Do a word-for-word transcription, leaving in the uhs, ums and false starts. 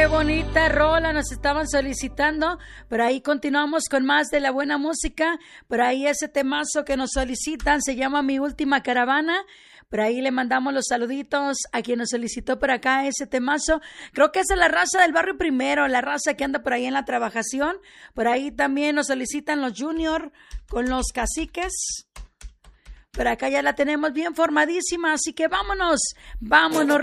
Qué bonita rola nos estaban solicitando. Por ahí continuamos con más de la buena música. Por ahí ese temazo que nos solicitan se llama Mi Última Caravana. Por ahí le mandamos los saluditos a quien nos solicitó por acá ese temazo. Creo que esa es la raza del barrio primero, la raza que anda por ahí en la trabajación. Por ahí también nos solicitan los junior con los caciques. Por acá ya la tenemos bien formadísima, así que vámonos, vámonos.